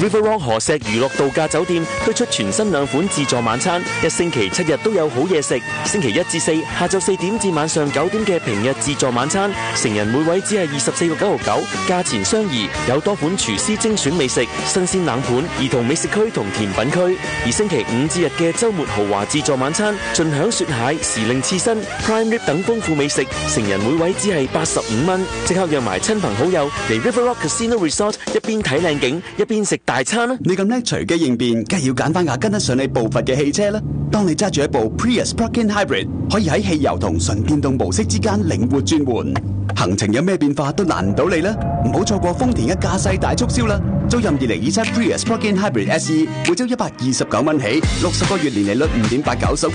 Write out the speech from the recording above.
River Rock 河石娛樂度假酒店推出全新2款自助晚餐，一星期7日都有好嘢食。星期1至4下晝4點至晚上9點嘅平日自助晚餐，成人每位只係24.99，價錢相宜，有多款廚師精選美食、新鮮冷盤、兒童美食區同甜品區。而星期5至日嘅週末豪華自助晚餐，盡享雪蟹、時令刺身、prime rib 等豐富美食，成人每位只係85蚊。即刻約埋親朋好友嚟 River Rock Casino Resort， 一邊睇靚景，一邊食大餐啦！ 你咁叻隨機應變，梗係要揀翻架跟得上你步伐嘅汽車啦。當你揸住一部 Prius Plug-in Hybrid， 可以喺汽油同純電動模式之間靈活轉換，行程有咩變化都難唔到你啦！唔好錯過豐田嘅駕駛大促銷啦！租任2027 Prius Plug-in Hybrid SE， 每周129蚊起，60個月年利率5.89%。